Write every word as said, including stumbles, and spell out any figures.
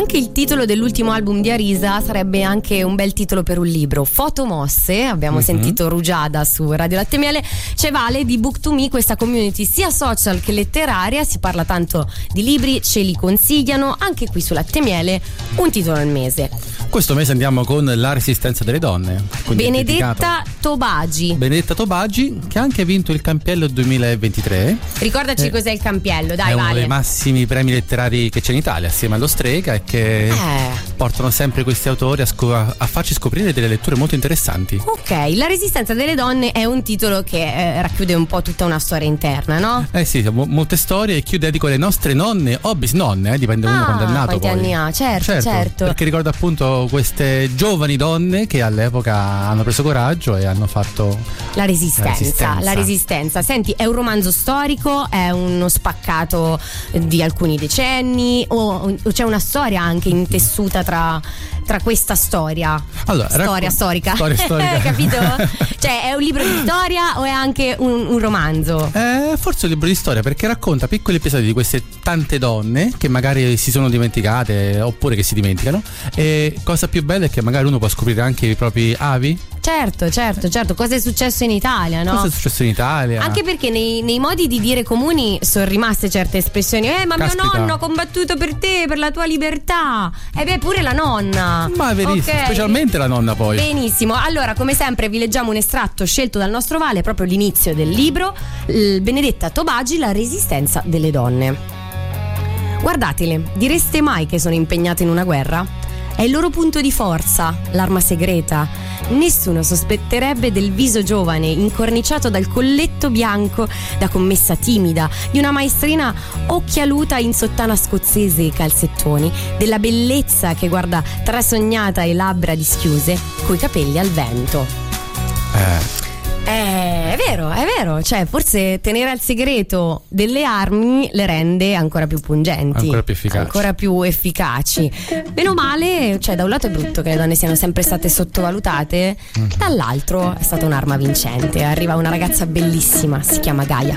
anche il titolo dell'ultimo album di Arisa sarebbe anche un bel titolo per un libro. Fotomosse, abbiamo mm-hmm. sentito Rugiada su Radio Latte Miele. C'è Vale di Book to Me, questa community sia social che letteraria, si parla tanto di libri, ce li consigliano, anche qui su Latte Miele un titolo al mese. Questo mese andiamo con La resistenza delle donne. Benedetta Tobagi. Benedetta Tobagi, che ha anche vinto il Campiello duemilaventitré. Ricordaci eh, cos'è il Campiello, dai, è Vale. È uno dei massimi premi letterari che c'è in Italia, assieme allo Strega, e che eh. portano sempre questi autori a, sco- a farci scoprire delle letture molto interessanti. Ok, La resistenza delle donne è un titolo che eh, racchiude un po' tutta una storia interna, no? Eh sì, mo- molte storie, e chiude dedico alle nostre nonne o bisnonne, eh, dipende ah, uno quando è nato. Quanti poi. anni ha? Certo, certo, certo. Perché ricorda appunto queste giovani donne che all'epoca hanno preso coraggio e hanno fatto la resistenza, la resistenza. La resistenza. Senti, è un romanzo storico, è uno spaccato di alcuni decenni, o, o c'è una storia anche intessuta tra, tra questa storia? Allora, storia racco- storica. Storia storica. Capito? Cioè, è un libro di storia o è anche un, un romanzo? Eh, forse un libro di storia, perché racconta piccoli episodi di queste tante donne che magari si sono dimenticate oppure che si dimenticano, e cosa più bella è che magari uno può scoprire anche i propri avi. Certo, certo, certo. Cosa è successo in Italia, no? Cosa è successo in Italia? Anche perché nei, nei modi di dire comuni sono rimaste certe espressioni. Eh, ma Caspita. mio nonno ha combattuto per te, per la tua libertà. E beh, pure la nonna. Ma è verissimo, okay. Specialmente la nonna poi. Benissimo. Allora, come sempre vi leggiamo un estratto scelto dal nostro Vale, proprio l'inizio del libro, Benedetta Tobagi, La resistenza delle donne. Guardatele, direste mai che sono impegnate in una guerra? È il loro punto di forza, l'arma segreta. Nessuno sospetterebbe del viso giovane, incorniciato dal colletto bianco da commessa timida, di una maestrina occhialuta in sottana scozzese e calzettoni, della bellezza che guarda trasognata e labbra dischiuse, coi capelli al vento. Eh... Eh, è vero, è vero, cioè forse tenere al segreto delle armi le rende ancora più pungenti, ancora più efficaci, ancora più efficaci. Meno male, cioè da un lato è brutto che le donne siano sempre state sottovalutate, mm. dall'altro è stata un'arma vincente. Arriva una ragazza bellissima, si chiama Gaia.